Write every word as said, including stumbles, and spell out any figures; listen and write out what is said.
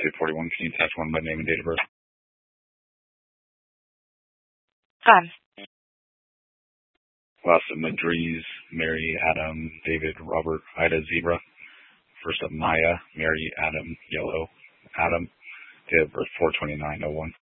two forty-one. Can you attach one by name and date of birth? Gone. Last of Madriz, Mary, Adam, David, Robert, Ida, Zebra. First of Maya, Mary, Adam, Yellow, Adam. Date of birth four twenty-nine oh one.